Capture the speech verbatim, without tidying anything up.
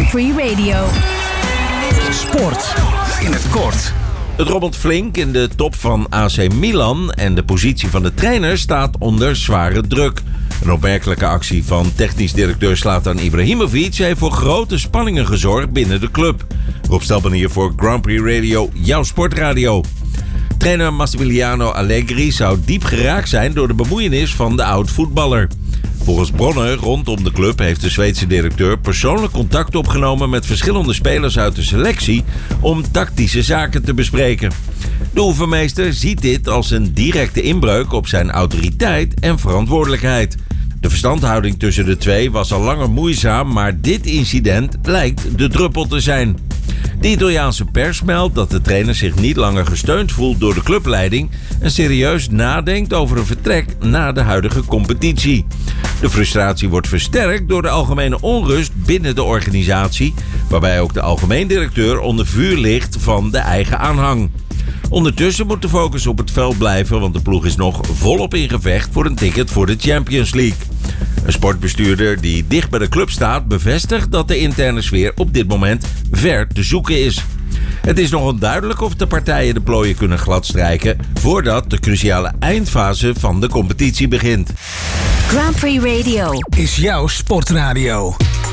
Grand Prix Radio. Sport in het kort. Het rommelt flink in de top van A C Milan en de positie van de trainer staat onder zware druk. Een opmerkelijke actie van technisch directeur Zlatan Ibrahimovic heeft voor grote spanningen gezorgd binnen de club. Rob Stelpen hier voor Grand Prix Radio, jouw sportradio. Trainer Massimiliano Allegri zou diep geraakt zijn door de bemoeienis van de oud-voetballer. Volgens bronnen rondom de club heeft de Zweedse directeur persoonlijk contact opgenomen met verschillende spelers uit de selectie om tactische zaken te bespreken. De oefenmeester ziet dit als een directe inbreuk op zijn autoriteit en verantwoordelijkheid. De verstandhouding tussen de twee was al langer moeizaam, maar dit incident lijkt de druppel te zijn. De Italiaanse pers meldt dat de trainer zich niet langer gesteund voelt door de clubleiding en serieus nadenkt over een vertrek na de huidige competitie. De frustratie wordt versterkt door de algemene onrust binnen de organisatie, waarbij ook de algemeen directeur onder vuur ligt van de eigen aanhang. Ondertussen moet de focus op het veld blijven, want de ploeg is nog volop in gevecht voor een ticket voor de Champions League. Een sportbestuurder die dicht bij de club staat bevestigt dat de interne sfeer op dit moment ver te zoeken is. Het is nog onduidelijk of de partijen de plooien kunnen gladstrijken voordat de cruciale eindfase van de competitie begint. Grand Prix Radio Is jouw sportradio.